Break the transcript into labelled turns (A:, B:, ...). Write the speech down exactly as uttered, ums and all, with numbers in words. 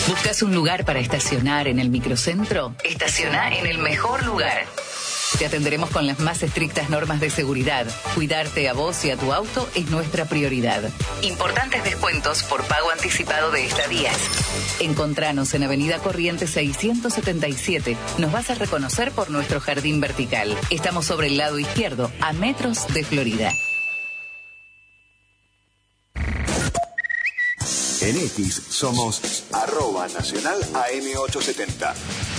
A: ¿Buscas un lugar para estacionar en el microcentro? Estaciona en el mejor lugar. Te atenderemos con las más estrictas normas de seguridad. Cuidarte a vos y a tu auto es nuestra prioridad. Importantes descuentos por pago anticipado de estadías. Encontranos en Avenida Corrientes seiscientos setenta y siete. Nos vas a reconocer por nuestro jardín vertical. Estamos sobre el lado izquierdo, a metros de Florida.
B: En X somos arroba nacional A M ochocientos setenta.